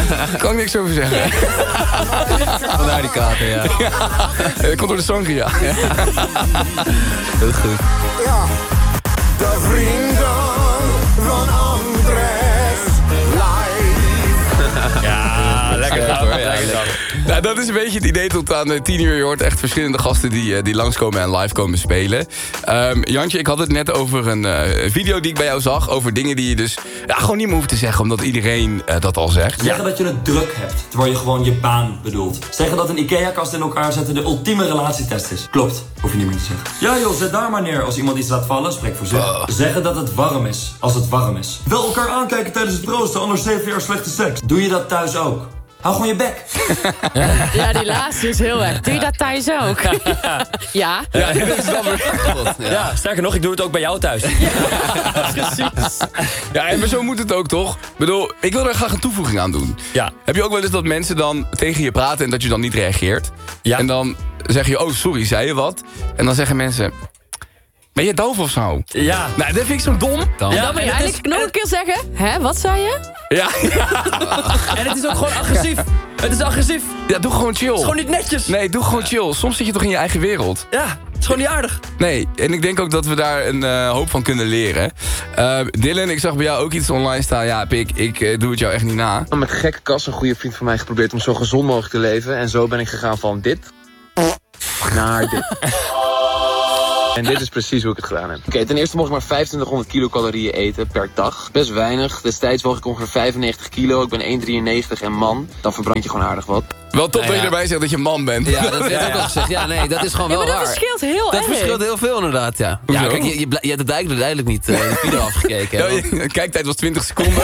Kan ik niks over zeggen. Vandaar die kater, ja. Dat komt door de sangria. Heel goed. Ja, de vrienden van Andres live. Ja, lekker dan. Nou, dat is een beetje het idee tot aan 10 uur. Je hoort echt verschillende gasten die langskomen en live komen spelen. Jantje, ik had het net over een video die ik bij jou zag. Over dingen die je dus gewoon niet meer hoeft te zeggen. Omdat iedereen dat al zegt. Zeggen dat je het druk hebt, terwijl je gewoon je baan bedoelt. Zeggen dat een IKEA-kast in elkaar zetten de ultieme relatietest is. Klopt, hoef je niet meer te zeggen. Ja joh, zet daar maar neer als iemand iets laat vallen, spreek voor zich. Zeggen dat het warm is, als het warm is. Wel elkaar aankijken tijdens het roosten, anders 7 jaar slechte seks. Doe je dat thuis ook? Hou gewoon je bek. Ja, die laatste is heel erg. Doe je dat thuis ook? Ja. Ja, dat is dan weer... Ja, sterker nog, ik doe het ook bij jou thuis. Precies. Ja, en maar zo moet het ook, toch? Ik bedoel, ik wil er graag een toevoeging aan doen. Ja. Heb je ook wel eens dat mensen dan tegen je praten en dat je dan niet reageert? Ja. En dan zeg je, oh sorry, zei je wat? En dan zeggen mensen, ben je doof of zo? Ja. Nou, dat vind ik zo dom. En dan moet je eigenlijk nog een keer zeggen... Hè, wat zei je? Ja. En het is ook gewoon agressief. Het is agressief. Ja, doe gewoon chill. Het is gewoon niet netjes. Nee, doe gewoon chill. Soms zit je toch in je eigen wereld. Ja, het is gewoon niet aardig. Nee, en ik denk ook dat we daar een hoop van kunnen leren. Dylan, ik zag bij jou ook iets online staan. Ja, Pik, ik doe het jou echt niet na. Met gekke kas, een goede vriend van mij, geprobeerd om zo gezond mogelijk te leven. En zo ben ik gegaan van dit naar dit. En dit is precies hoe ik het gedaan heb. Oké, ten eerste mocht ik maar 2500 kilocalorieën eten per dag. Best weinig. Destijds woog ik ongeveer 95 kilo. Ik ben 1,93 en man. Dan verbrand je gewoon aardig wat. Wel top dat je erbij zegt dat je man bent. Ja, dat werd ook al gezegd. Ja, nee, dat is gewoon Ja, wel maar dat waar. verschilt heel Dat erg. verschilt heel veel inderdaad, ja. Hoezo? Ja, kijk, je hebt duidelijk niet de video afgekeken. Ja, hè, je kijktijd was 20 seconden.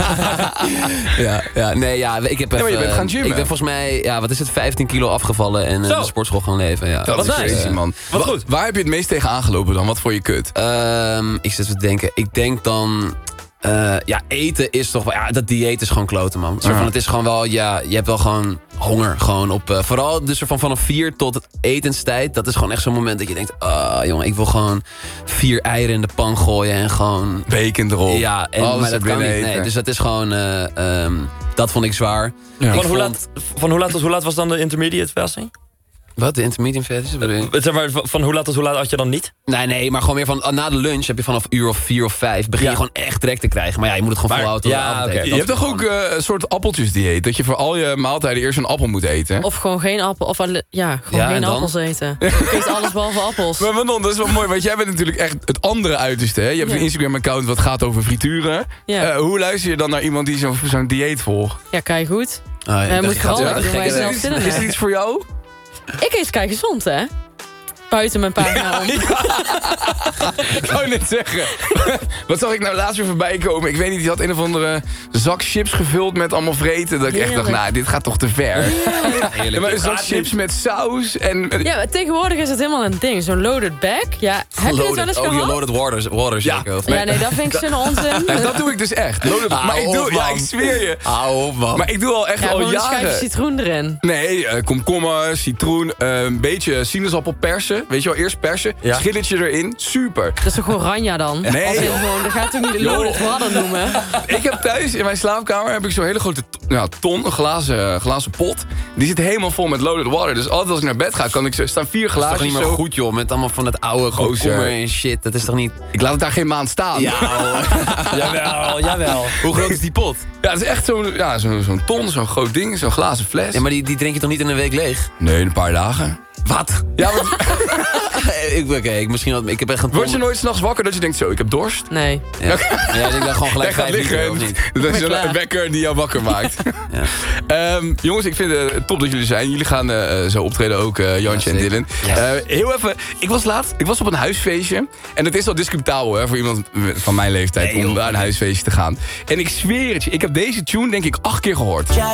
ik heb even... maar je bent gaan gymmen. Ik ben volgens mij, wat is het, 15 kilo afgevallen en in Zo. de sportschool gaan leven. Ja. Dat Wat is nice. crazy, man. Wat goed. Waar heb je het meest tegen aangelopen dan? Wat voor je kut? Ik zit te denken. Ik denk dan... eten is toch wel... Ja, dat dieet is gewoon kloten, man. Zo van, het is gewoon wel... Ja, je hebt wel gewoon honger. Gewoon op... vooral dus vanaf 4 tot het etenstijd. Dat is gewoon echt zo'n moment dat je denkt... jongen, ik wil gewoon 4 eieren in de pan gooien en gewoon... Bacon erop. Ja, Alles maar dat kan niet. erin Nee, eten. dus dat is gewoon... dat vond ik zwaar. Ja. Ik Van hoe laat tot hoe laat was dan de intermediate fasting? Wat, de intermediate fat is? Zeg maar, van hoe laat tot hoe laat had je dan niet? Nee, maar gewoon weer van... na de lunch heb je vanaf uur of 4 of 5... begin je gewoon echt trek te krijgen. Maar ja, je moet het gewoon volhouden tot de avondeten. Je hebt toch ook een soort appeltjesdieet? Dat je voor al je maaltijden eerst een appel moet eten? Of gewoon geen appel. Of gewoon Ja, geen en dan? appels eten. Je eet alles behalve appels. Maar Manon, dat is wel mooi, want jij bent natuurlijk echt het andere uiterste. Hè? Je hebt een Instagram-account wat gaat over frituren. Ja. Hoe luister je dan naar iemand die zo'n dieet volgt? Ja, kei goed. Ik moet vooral dacht, doen waar je zelf zin in Is hebt. dit iets voor jou? Ik eet kei gezond, hè? Buiten mijn pagina om. Ik wou net zeggen. Wat zag ik nou laatst weer voorbij komen? Ik weet niet, die had een of andere zak chips gevuld met allemaal vreten. Dat ik echt dacht, nou, dit gaat toch te ver. Ja, maar een zak chips met saus en... Ja, maar tegenwoordig is het helemaal een ding. Zo'n loaded bag. Ja, heb je het wel eens die gehad? loaded water Ja. zeker. Of Ja, nee, dat vind ik zo'n onzin. Nou, dat doe ik dus echt. Maar ik doe, ja, ik zweer je. Hou op, man. Maar ik doe al echt Ja, al gewoon een schijfje jaren. citroen erin. Nee, komkommer, citroen, een beetje sinaasappel persen. Weet je wel, eerst persen, Ja. schilletje erin. Super. Dat is toch gewoon ranja dan? Nee, Als in joh. gewoon, dat gaat toch niet de loaded water noemen? Ik heb thuis in mijn slaapkamer heb ik zo'n hele grote ton, een glazen pot. Die zit helemaal vol met loaded water. Dus altijd als ik naar bed ga, staan 4 Dat is toch glazen niet meer zo. goed, joh. Met allemaal van het oude komkommer en shit. Dat is toch niet... Ik laat het daar geen maand staan. Ja, Jawel. hoe groot is die pot? Ja, het is echt zo'n ton, zo'n groot ding, zo'n glazen fles. Ja, maar die drink je toch niet in een week leeg? Nee, een paar dagen. Wat? Ja, maar ik heb echt een word je nooit 's nachts wakker dat je denkt, zo, ik heb dorst? Nee. Ja, ik denk dan gewoon gelijk Jij gaat 5 liter, liggen. of niet? Dat is klaar. een wekker die jou wakker maakt. Jongens, ik vind het top dat jullie zijn. Jullie gaan zo optreden ook, Jantje en zeker. Dylan. Heel even, ik was op een huisfeestje. En het is al discutabel hè, voor iemand van mijn leeftijd om naar een huisfeestje te gaan. En ik zweer het je, ik heb deze tune denk ik 8 keer gehoord.